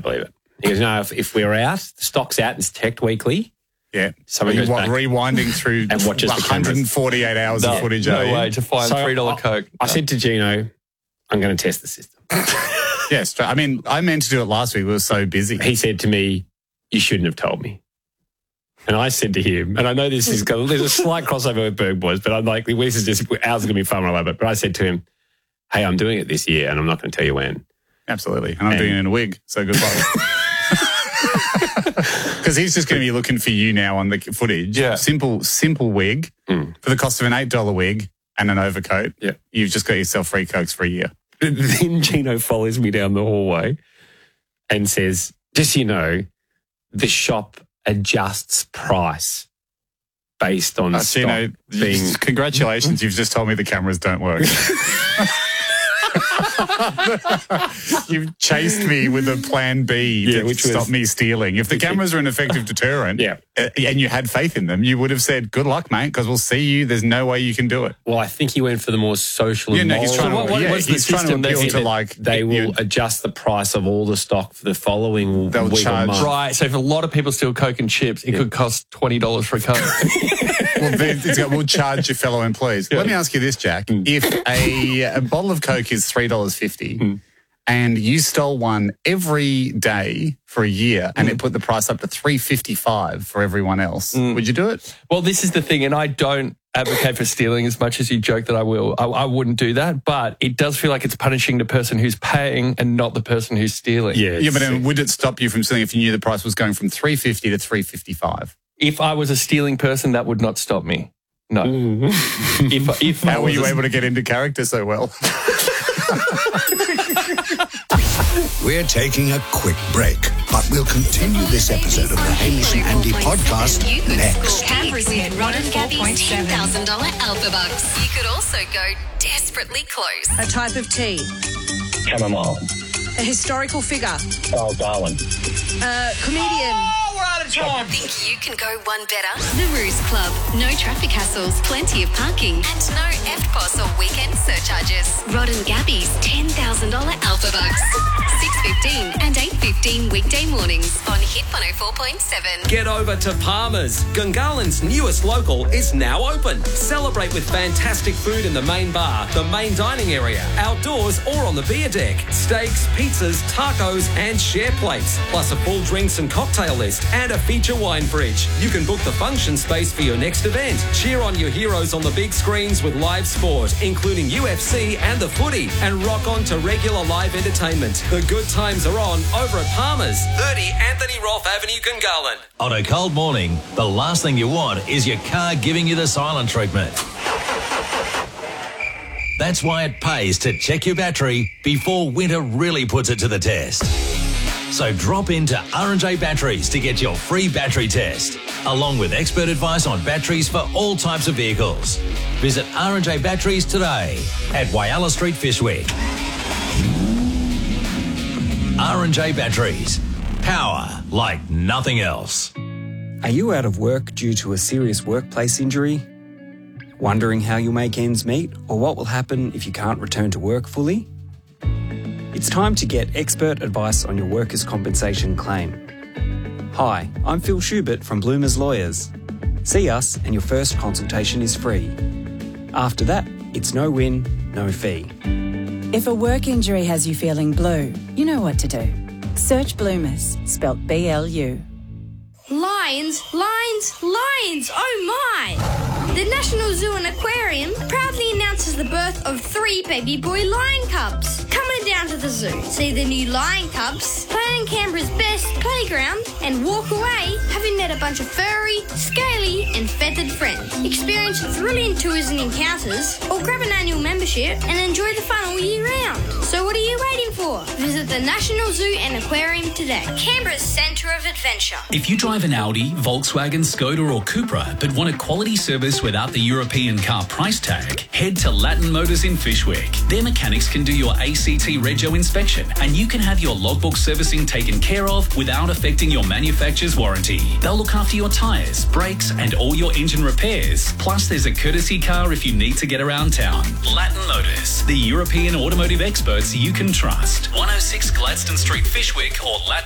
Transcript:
believe it. He goes, no, if we're out, the stock's out and it's checked weekly. Yeah. Someone goes back rewinding through and watches the 148 hours of footage. No way to find $3 Coke. I said to Gino, I'm going to test the system. Yes. I mean, I meant to do it last week. We were so busy. He said to me, you shouldn't have told me. And I said to him, and I know there's a slight crossover with Berg Boys, but I'm like, this is just, ours is going to be fun, I love it. But I said to him, hey, I'm doing it this year and I'm not going to tell you when. Absolutely. And I'm doing it in a wig, so good luck. Because he's just going to be looking for you now on the footage. Yeah. Simple wig for the cost of an $8 wig and an overcoat. Yeah. You've just got yourself free Cokes for a year. Then Gino follows me down the hallway and says, just so you know, the shop adjusts price based on stock being... Congratulations, you've just told me the cameras don't work. You've chased me with a plan B to stop me stealing. If the cameras are an effective deterrent and you had faith in them, you would have said, good luck, mate, because we'll see you. There's no way you can do it. Well, I think he went for the more social and moral. He's trying to appeal to like... They will adjust the price of all the stock for the following they'll week charge, or month. Right, so if a lot of people steal Coke and chips, it could cost $20 for a Coke. We'll charge your fellow employees. Let me ask you this, Jack. If a bottle of Coke is $3.50 and you stole one every day for a year and it put the price up to $3.55 for everyone else, would you do it? Well, this is the thing, and I don't advocate for stealing as much as you joke that I will. I wouldn't do that, but it does feel like it's punishing the person who's paying and not the person who's stealing. Yeah, but then would it stop you from stealing if you knew the price was going from $3.50 to $3.55? If I was a stealing person, that would not stop me. No. How were you able to get into character so well? We're taking a quick break, but we'll continue this episode of the Hamish and Andy podcast next. Canberra's hit Rod and Gabby's $10,000 Alpha Bucks. You could also go desperately close. A type of tea. Chamomile. A historical figure. Oh, Darwin. A comedian. We're out of time. Think you can go one better? The Ruse Club. No traffic hassles, plenty of parking, and no EFTPOS or weekend surcharges. Rod and Gabby's $10,000 Alpha Bucks. 6:15 and 8:15 weekday mornings on Hit 104.7. Get over to Palmer's. Gungahlin's newest local is now open. Celebrate with fantastic food in the main bar, the main dining area, outdoors or on the beer deck. Steaks, pizzas, tacos and share plates. Plus a full drinks and cocktail list and a feature wine fridge. You can book the function space for your next event. Cheer on your heroes on the big screens with live sport, including UFC and the footy, and rock on to regular live entertainment. The good times are on over at Palmer's, 30 Anthony Rolfe Avenue, Gungahlin. On a cold morning, the last thing you want is your car giving you the silent treatment. That's why it pays to check your battery before winter really puts it to the test. So drop into R&J Batteries to get your free battery test, along with expert advice on batteries for all types of vehicles. Visit R&J Batteries today at Whyalla Street, Fyshwick. R&J Batteries. Power like nothing else. Are you out of work due to a serious workplace injury? Wondering how you'll make ends meet or what will happen if you can't return to work fully? It's time to get expert advice on your workers' compensation claim. Hi, I'm Phil Schubert from Bloomers Lawyers. See us and your first consultation is free. After that, it's no win, no fee. If a work injury has you feeling blue, you know what to do. Search Bloomers, spelt B-L-U. Lions, lions, lions, oh my! The National Zoo and Aquarium proudly announces the birth of 3 baby boy lion cubs. Come on down to the zoo, see the new lion cubs, play on Canberra's best playground, and walk away having met a bunch of furry, scaly, and feathered friends. Experience thrilling tours and encounters, or grab an annual membership and enjoy the fun all year round. So what are you waiting for? Visit the National Zoo and Aquarium today. Canberra's centre of adventure. If you drive an Audi, Volkswagen, Skoda or Cupra but want a quality service without the European car price tag, head to Latin Motors in Fyshwick. Their mechanics can do your ACT Rego inspection and you can have your logbook servicing taken care of without affecting your manufacturer's warranty. They'll look after your tyres, brakes and all your engine repairs. Plus there's a courtesy car if you need to get around town. Latin Motors, the European automotive experts you can trust. 106 Gladstone Street, Fyshwick or Latin